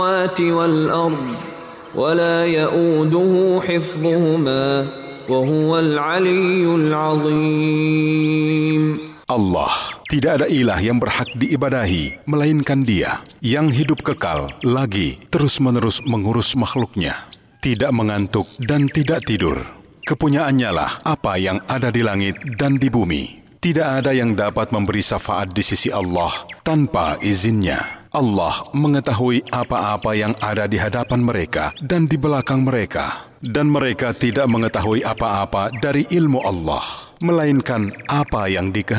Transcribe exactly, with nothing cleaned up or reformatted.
والأرض ولا يؤوده حفظهما وهو العلي العظيم. Allah, tidak ada ilah yang berhak diibadahi, melainkan Dia, yang hidup kekal, lagi terus-menerus mengurus makhluknya, tidak mengantuk dan tidak tidur. Kepunyaannya lah apa yang ada di langit dan di bumi. Tidak ada yang dapat memberi syafaat di sisi Allah tanpa izinnya. Allah mengetahui apa-apa yang ada di hadapan mereka dan di belakang mereka. Dan mereka tidak mengetahui apa-apa dari ilmu Allah, melainkan apa yang dikehendaki